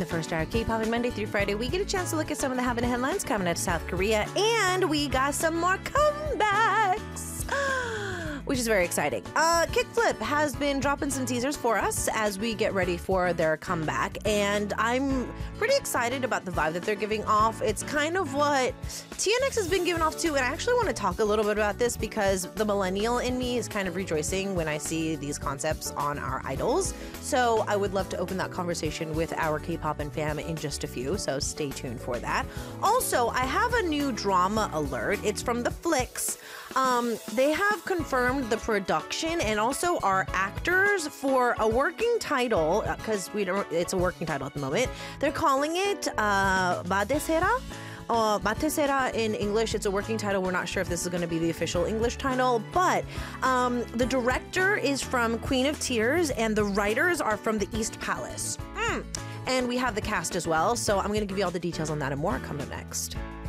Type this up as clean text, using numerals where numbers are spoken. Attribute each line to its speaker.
Speaker 1: the first hour of K-pop, and Monday through Friday, we get a chance to look at some of the happening headlines coming out of South Korea, and we got some more comebacks, which is very exciting. Kickflip has been dropping some teasers for us as we get ready for their comeback, and I'm pretty excited about the vibe that they're giving off. It's kind of what TNX has been giving off too, and I actually want to talk a little bit about this because the millennial in me is kind of rejoicing when I see these concepts on our idols. So I would love to open that conversation with our K-pop and fam in just a few, so stay tuned for that. Also, I have a new drama alert. It's from the Flicks. They have confirmed the production and also our actors for a working title, because it's a working title at the moment. They're calling it Madesera. Matesera in English. It's a working title. We're not sure if this is going to be the official English title, but the director is from Queen of Tears and the writers are from the East Palace. And we have the cast as well, so I'm going to give you all the details on that and more coming up next.